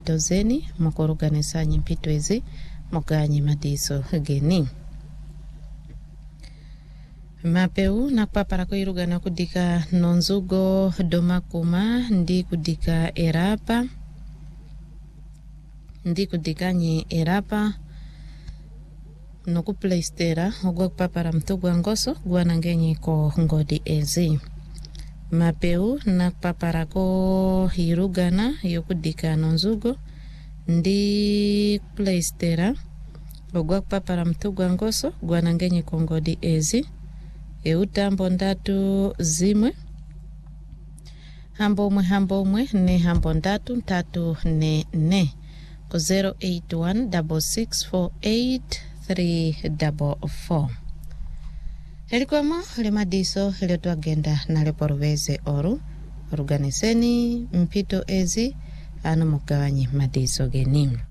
dozeni mukuruganisanyi mpito ezi muganyi madiso geni. Mapeu nakpapara kuirugana kudika nonzugo domakuma ndi kudika erapa ndi kudikanyi erapa nokuplaistera ogwa kupapara mtugwa ngoso gwanangenyi ko ngodi ezi. Mapeu nakpapara ko hirugana yokudika nonzugo ndi plaistera ogwa kupapara mtugwa ngoso gwanangenyi ko ngodi ezi. Eutambo ndatu zimwe hambo umwe ne hambo ndatu ntatu ne ko 0816648 Helikwamo lemadiso heletu agenda na leporuveze oru organizeni mpito ezi anu mugawanyi madiso geni.